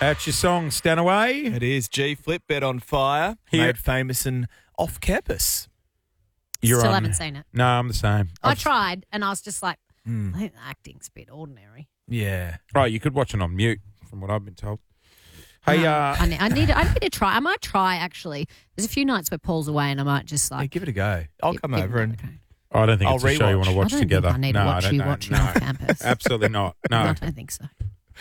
That's your song, Stanaway. It is G Flipbet on fire, Here- made famous and off campus. You're Still on. haven't seen it. No, I'm the same. I tried, and I was just like, I think the acting's a bit ordinary. Yeah. Oh, you could watch it on mute, from what I've been told. Hey, I need to try. I might try, actually. There's a few nights where Paul's away, and I might just Yeah, like... give it a go. I'll come over and I don't think I'll it's a show you want to rewatch. watch I don't together. think I need to watch you no, watching no. off campus. Absolutely not. No, No. I don't think so.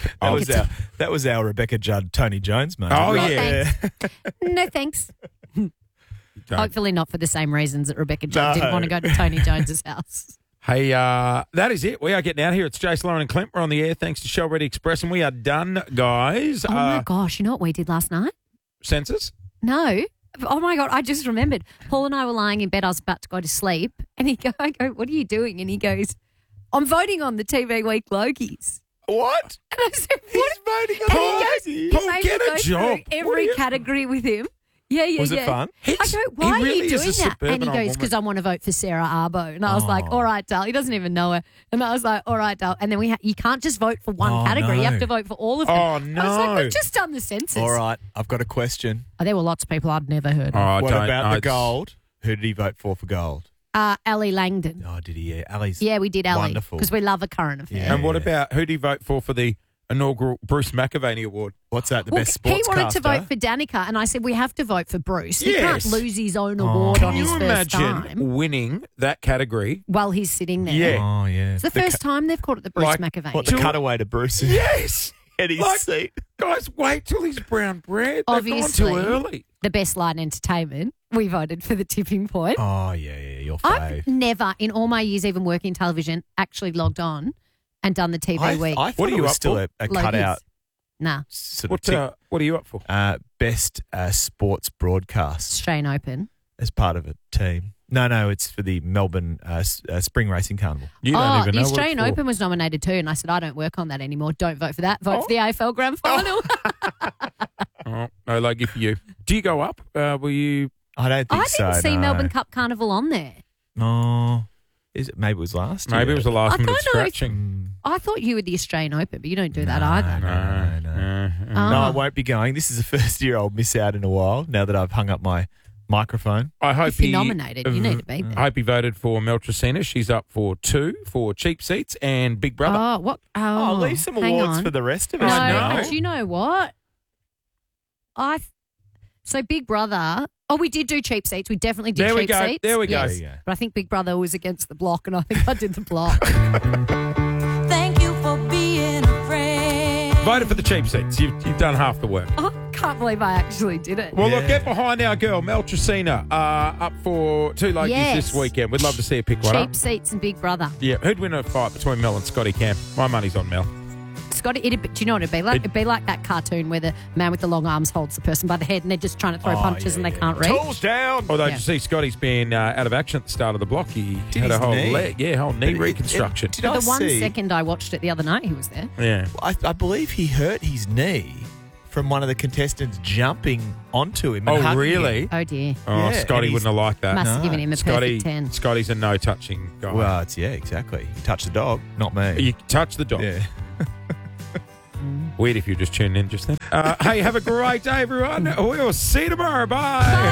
that was our Rebecca Judd, Tony Jones moment. Oh, No, yeah. thanks. No, thanks. Don't. Hopefully not for the same reasons that Rebecca Judd No. didn't want to go to Tony Jones's house. Hey, that is it. We are getting out of here. It's Jace, Lauren and Clint. We're on the air thanks to Show Ready Express, and we are done, guys. Oh, my gosh. You know what we did last night? Census? No. Oh, my God. I just remembered. Paul and I were lying in bed. I was about to go to sleep. And I go, what are you doing? And he goes, I'm voting on the TV Week Logies. What? And I said, He's what? voting And on he goes, Logies. he Paul, made get me a go job. through What are every you- category with him. Yeah. Was it fun? I go, why he are really you is a doing that? And he suburbanite goes, because I want to vote for Sarah Arbo. And I was like, Oh. all right, Dal. He doesn't even know her. And I was like, all right, Dal. And then you can't just vote for one Oh, category. You no. have to vote for all of them. Oh, I was like, no. we've just done the census. All right, I've got a question. Oh, there were lots of people I'd never heard of. Oh, What don't. about no, the it's- gold? Who did he vote for gold? Ali Langdon. Oh, did he? Yeah, Ali's. Yeah, we did Ali. Wonderful. Because we love a current affair. Yeah. And what about, who do you vote for the inaugural Bruce McAvaney Award? What's that? The Well, best he sportscaster? wanted to vote for Danica, and I said, we have to vote for Bruce. He Yes. can't lose his own award on Can his you first imagine time winning that category? while he's sitting there. Yeah. Oh, yeah. It's the first time they've called it the Bruce Like, McAvaney. What, the cutaway to Bruce's Yes. head his Like, seat? Guys, wait till he's brown bread. They've gone Obviously. too early. The best light entertainment. We voted for the tipping point. Oh, yeah, your fave. I've never, in all my years even working in television, actually logged on and done the TV week. I thought What are it you was up still for? a Logies. cutout Nah, sort of What are you up for? best sports broadcast Australian Open. as part of a team. No, it's for the Melbourne Spring Racing Carnival. You don't even The know what Australian it's for. Open was nominated too, and I said, I don't work on that anymore. Don't vote for that. Vote for the AFL Grand Final. Oh, no lucky for you. Do you go up? Were you? I don't think I so. didn't see no. Melbourne Cup Carnival on there. Oh, is it? Maybe it was last year. Maybe it was the last I minute don't know if- scratching. I thought you were the Australian Open, but you don't do that No, either. No. Oh. No, I won't be going. This is the first year I'll miss out in a while now that I've hung up my microphone. I hope If you're he nominated, you need to be there. I hope he voted for Mel Tresina. She's up for 2 for Cheap Seats and Big Brother. Oh, what? Oh, leave some hang awards on. for the rest of No, us. know. but you know what? So Big Brother. Oh, we did do cheap seats. We definitely did There we cheap go. seats. There we go. Yes. There you go. But I think Big Brother was against the block, and I think I did the block. Thank you for being a friend. Voted for the Cheap Seats. You've done half the work. I can't believe I actually did it. Well, look, Yeah. get behind our girl, Mel Tresina, up for 2 Logies Yes. this weekend. We'd love to see her pick one up. Cheap seats and Big Brother. Yeah, who'd win a fight between Mel and Scotty Camp? My money's on Mel. Scotty, do you know what it'd be like? It'd be like that cartoon where the man with the long arms holds the person by the head and they're just trying to throw punches and they can't reach. Tools down. Although, Yeah. you see, Scotty's been out of action at the start of the block. He Did had a his whole knee? leg, whole knee But reconstruction. did I The 1 see- second I watched it the other night, he was there. Yeah. I believe he hurt his knee from one of the contestants jumping onto him. And Oh, hugging really? him. Oh, dear. Oh, Yeah, Scotty and wouldn't have liked that. Must have no. given him a Scotty, perfect 10. Scotty's a no-touching guy. Well, exactly. He touched the dog, not me. You touch the dog. Yeah. Weird if you just tuned in just then. Hey, have a great day, everyone. We'll see you tomorrow. Bye.